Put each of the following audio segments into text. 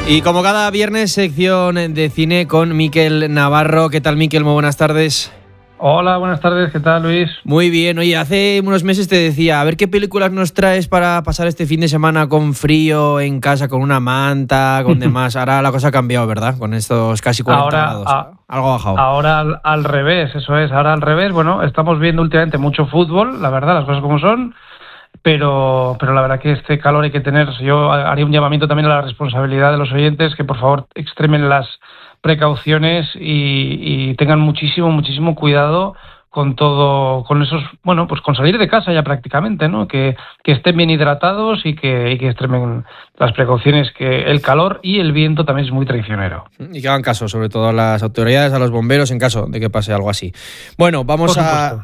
Y como cada viernes, sección de cine con Miquel Navarro. ¿Qué tal, Miquel? Muy buenas tardes. Hola, buenas tardes. ¿Qué tal, Luis? Muy bien. Oye, hace unos meses te decía, a ver qué películas nos traes para pasar este fin de semana con frío, en casa, con una manta, con demás. Ahora la cosa ha cambiado, ¿verdad? Con estos casi 40 grados. Algo ha bajado. Ahora al revés, eso es. Ahora al revés. Bueno, estamos viendo últimamente mucho fútbol, la verdad, las cosas como son. Pero la verdad que este calor hay que tener. Yo haría un llamamiento también a la responsabilidad de los oyentes, que por favor extremen las precauciones y tengan muchísimo cuidado con todo, con esos, bueno, pues con salir de casa ya prácticamente, ¿no? Que estén bien hidratados y que extremen las precauciones, que el calor y el viento también es muy traicionero. Y que hagan caso, sobre todo a las autoridades, a los bomberos, en caso de que pase algo así. Bueno, vamos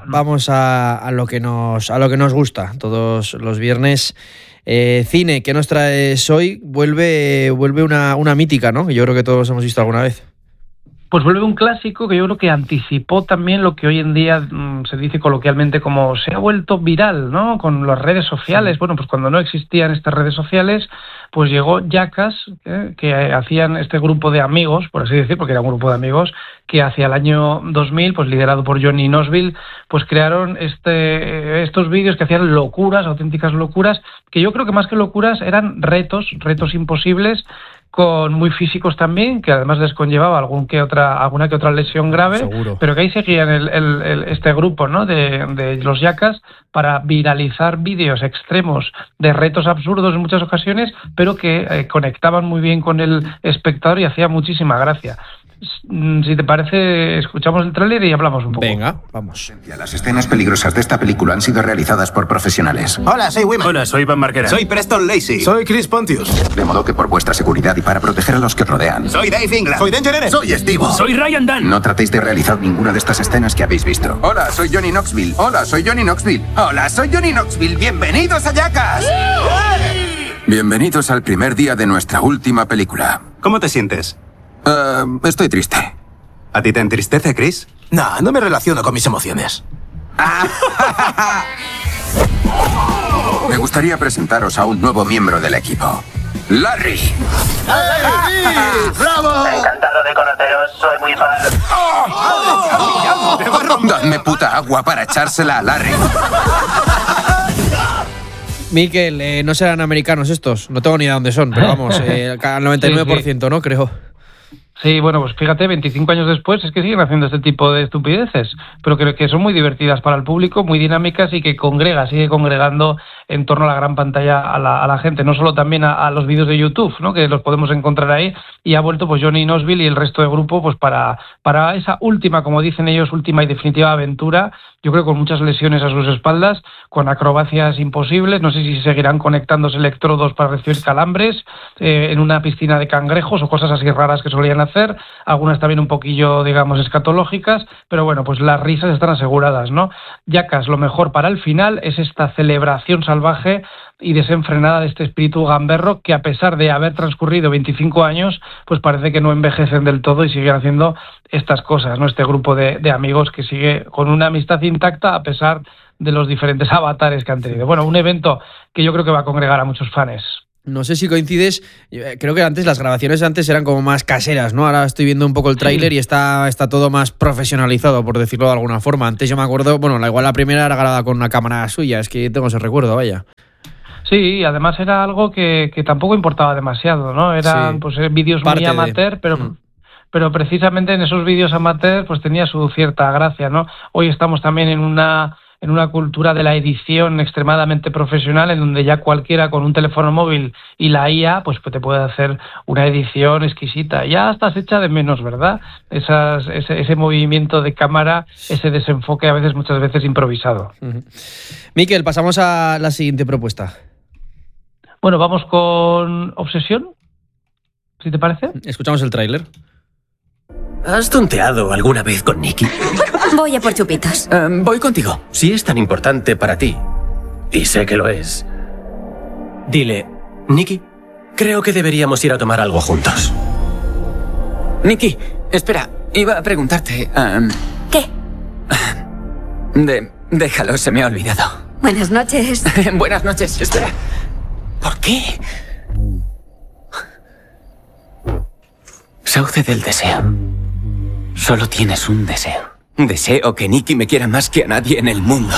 a lo que nos gusta todos los viernes. Cine, ¿qué nos traes hoy? Vuelve una mítica, ¿no? Yo creo que todos hemos visto alguna vez. Pues vuelve un clásico que yo creo que anticipó también lo que hoy en día se dice coloquialmente como se ha vuelto viral, ¿no? Con las redes sociales. Bueno, pues cuando no existían estas redes sociales, pues llegó Jackass, que hacían este grupo de amigos, por así decir, porque era un grupo de amigos, que hacia el año 2000, pues liderado por Johnny Knoxville, pues crearon estos vídeos que hacían locuras, auténticas locuras, que yo creo que más que locuras eran retos imposibles, con muy físicos también, que además les conllevaba alguna que otra lesión grave. Seguro. Pero que ahí seguían este grupo, ¿no? de los Jackass para viralizar vídeos extremos de retos absurdos en muchas ocasiones, pero que conectaban muy bien con el espectador y hacía muchísima gracia. Si te parece, escuchamos el tráiler y hablamos un poco. Venga, vamos. Las escenas peligrosas de esta película han sido realizadas por profesionales. Hola, soy Wiman. Hola, soy Van Marquera. Soy Preston Lacey. Soy Chris Pontius. De modo que por vuestra seguridad y para proteger a los que os rodean, Soy Dave England. Soy Danger Eren. Soy Steve. Soy Ryan Dunn. no tratéis de realizar ninguna de estas escenas que habéis visto. Hola, soy Johnny Knoxville. Hola, soy Johnny Knoxville. Hola, soy Johnny Knoxville. Bienvenidos a Jackass. Bienvenidos al primer día de nuestra última película. ¿Cómo te sientes? Estoy triste. ¿A ti te entristece, Chris? No me relaciono con mis emociones. Me gustaría presentaros a un nuevo miembro del equipo. ¡Larry! ¡Bravo! Encantado de conoceros, soy muy fan. Dadme puta agua para echársela a Larry. Miquel, no serán americanos estos, no tengo ni idea de dónde son, pero vamos, al 99%, ¿no? Creo. Sí, bueno, pues fíjate, 25 años después es que siguen haciendo este tipo de estupideces, pero creo que son muy divertidas para el público, muy dinámicas y que sigue congregando en torno a la gran pantalla a la gente, no solo también a los vídeos de YouTube, ¿no? Que los podemos encontrar ahí, y ha vuelto pues Johnny Knoxville y el resto del grupo pues para esa última, como dicen ellos, última y definitiva aventura, yo creo con muchas lesiones a sus espaldas, con acrobacias imposibles, no sé si seguirán conectándose electrodos para recibir calambres, en una piscina de cangrejos o cosas así raras que solían hacer, algunas también un poquillo, digamos, escatológicas, pero bueno, pues las risas están aseguradas, ¿no? Jackass, lo mejor para el final es esta celebración salvaje y desenfrenada de este espíritu gamberro que, a pesar de haber transcurrido 25 años, pues parece que no envejecen del todo y siguen haciendo estas cosas, ¿no? Este grupo de amigos que sigue con una amistad intacta a pesar de los diferentes avatares que han tenido. Bueno, un evento que yo creo que va a congregar a muchos fans. No sé si coincides, creo que las grabaciones antes eran como más caseras, ¿no? Ahora estoy viendo un poco el tráiler y está todo más profesionalizado, por decirlo de alguna forma. Antes yo me acuerdo, bueno, igual la primera era grabada con una cámara suya, es que tengo ese recuerdo, vaya. Sí, además era algo que tampoco importaba demasiado, ¿no? Eran pues vídeos muy amateur, pero precisamente en esos vídeos amateur pues tenía su cierta gracia, ¿no? Hoy estamos también en una cultura de la edición extremadamente profesional, en donde ya cualquiera con un teléfono móvil y la IA pues te puede hacer una edición exquisita. Ya hasta se echa de menos, ¿verdad? Ese movimiento de cámara, ese desenfoque muchas veces improvisado. Miquel, pasamos a la siguiente propuesta. Bueno, vamos con Obsesión, si te parece. Escuchamos el tráiler. ¿Has tonteado alguna vez con Nicky? Voy a por chupitos. Voy contigo. Si es tan importante para ti, y sé que lo es, dile, Nicky, creo que deberíamos ir a tomar algo juntos. Nicky, espera, iba a preguntarte... ¿Qué? Déjalo, se me ha olvidado. Buenas noches. Buenas noches, espera. ¿Por qué? sauce del deseo. Solo tienes un deseo. Deseo que Nikki me quiera más que a nadie en el mundo.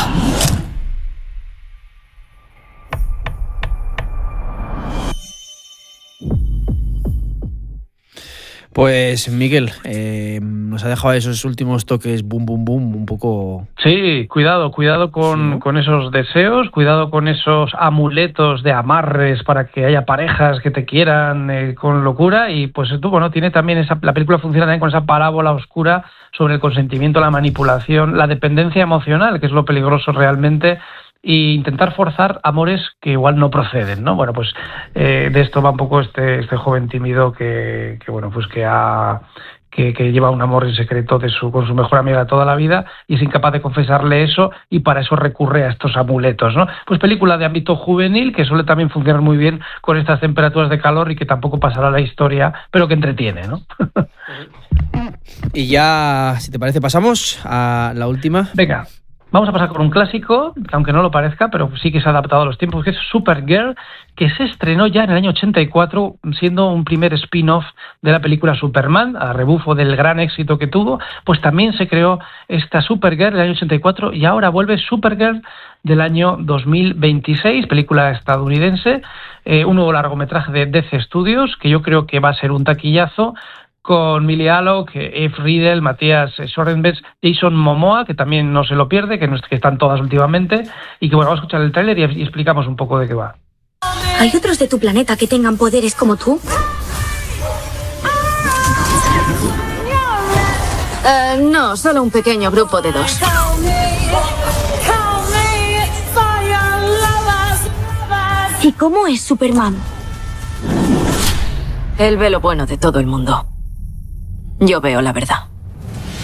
Pues Miguel, nos ha dejado esos últimos toques boom, boom, boom, un poco... Sí, cuidado con esos deseos, cuidado con esos amuletos de amarres para que haya parejas que te quieran con locura, y pues tiene también la película funciona también con esa parábola oscura sobre el consentimiento, la manipulación, la dependencia emocional, que es lo peligroso realmente, y intentar forzar amores que igual no proceden, ¿no? Bueno, pues de esto va un poco este joven tímido que lleva un amor en secreto con su mejor amiga de toda la vida y es incapaz de confesarle eso, y para eso recurre a estos amuletos, ¿no? Pues película de ámbito juvenil que suele también funcionar muy bien con estas temperaturas de calor y que tampoco pasará a la historia, pero que entretiene, ¿no? Y ya, si te parece, pasamos a la última. Venga. Vamos a pasar con un clásico, aunque no lo parezca, pero sí que se ha adaptado a los tiempos, que es Supergirl, que se estrenó ya en el año 84, siendo un primer spin-off de la película Superman, a rebufo del gran éxito que tuvo. Pues también se creó esta Supergirl del año 84 y ahora vuelve Supergirl del año 2026, película estadounidense, un nuevo largometraje de DC Studios, que yo creo que va a ser un taquillazo, con Millie Alcock, Eve Riddle, Matías Sorenbes, Jason Momoa, que también no se lo pierde, que están todas últimamente, y que vamos a escuchar el tráiler y explicamos un poco de qué va. ¿Hay otros de tu planeta que tengan poderes como tú? No, solo un pequeño grupo de 2. ¿Y cómo es Superman? Él ve lo bueno de todo el mundo. Yo veo la verdad.